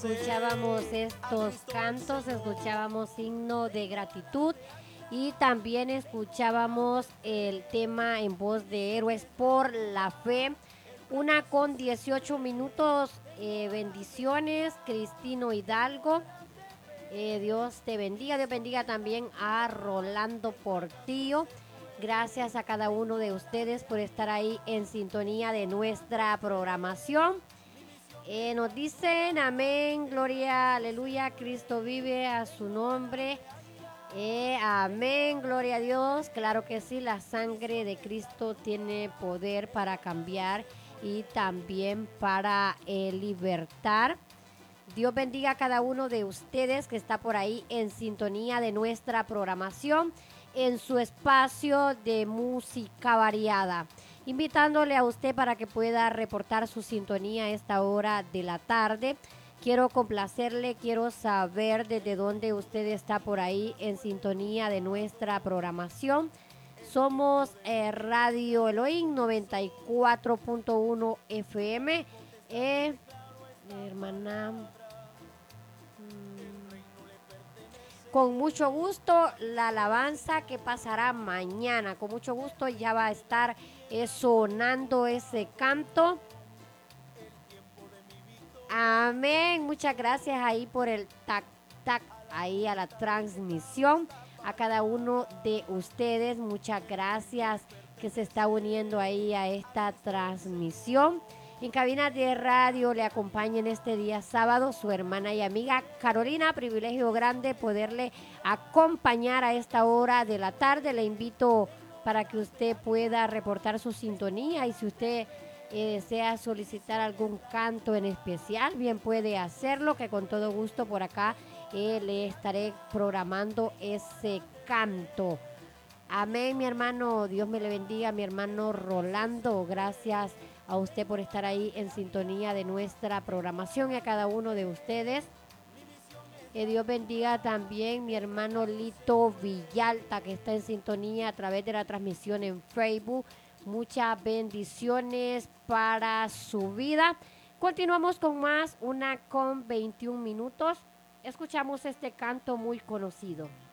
Escuchábamos estos cantos, escuchábamos Himno de Gratitud y también escuchábamos el tema En Voz de Héroes por la Fe. 1:18. Bendiciones, Cristino Hidalgo. Dios te bendiga, Dios bendiga también a Rolando Portillo. Gracias a cada uno de ustedes por estar ahí en sintonía de nuestra programación. Nos dicen amén, gloria, aleluya, Cristo vive, a su nombre. Amén, gloria a Dios. Claro que sí, la sangre de Cristo tiene poder para cambiar y también para libertar. Dios bendiga a cada uno de ustedes que está por ahí en sintonía de nuestra programación en su espacio de música variada. Invitándole a usted para que pueda reportar su sintonía a esta hora de la tarde. Quiero complacerle, quiero saber desde dónde usted está por ahí en sintonía de nuestra programación. Somos Radio Elohim 94.1 FM. Hermana, con mucho gusto la alabanza que pasará mañana. Con mucho gusto ya va a estar sonando ese canto. Amén. Muchas gracias ahí por el tac, tac, ahí a la transmisión. A cada uno de ustedes, muchas gracias que se está uniendo ahí a esta transmisión. En cabina de radio le acompaña en este día sábado su hermana y amiga Carolina. Privilegio grande poderle acompañar a esta hora de la tarde. Le invito para que usted pueda reportar su sintonía y si usted desea solicitar algún canto en especial, bien puede hacerlo, que con todo gusto por acá le estaré programando ese canto. Amén, mi hermano. Dios me le bendiga, mi hermano Rolando. Gracias a usted por estar ahí en sintonía de nuestra programación y a cada uno de ustedes. Dios bendiga también mi hermano Lito Villalta, que está en sintonía a través de la transmisión en Facebook. Muchas bendiciones para su vida. Continuamos con más, 1:21. Escuchamos este canto muy conocido.